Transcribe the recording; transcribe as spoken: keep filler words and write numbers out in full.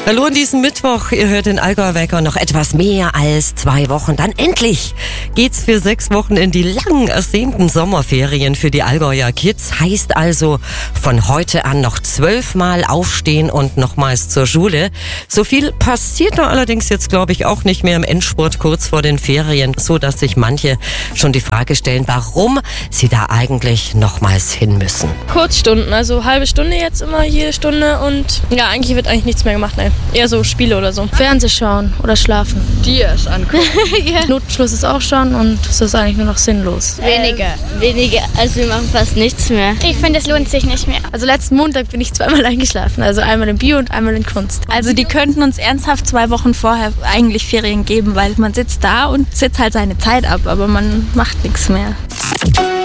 Hallo an diesem Mittwoch. Ihr hört den Allgäuer Wecker. Noch etwas mehr als zwei Wochen. Dann endlich geht's für sechs Wochen in die lang ersehnten Sommerferien für die Allgäuer Kids. Heißt also von heute an noch zwölfmal aufstehen und nochmals zur Schule. So viel passiert da allerdings jetzt, glaube ich, auch nicht mehr im Endspurt kurz vor den Ferien, so dass sich manche schon die Frage stellen, warum sie da eigentlich nochmals hin müssen. Kurzstunden, also halbe Stunde jetzt immer, jede Stunde und ja, eigentlich wird eigentlich nichts mehr gemacht, nein. Eher so Spiele oder so. Fernseh schauen oder schlafen. Die erst angucken. Ja. Notschluss ist auch schon und es ist eigentlich nur noch sinnlos. Weniger, ähm, weniger, also wir machen fast nichts mehr. Ich finde, es lohnt sich nicht mehr. Also letzten Montag bin ich zweimal eingeschlafen, also einmal in Bio und einmal in Kunst. Also die könnten uns ernsthaft zwei Wochen vorher eigentlich Ferien geben, weil man sitzt da und sitzt halt seine Zeit ab, aber man macht nichts mehr.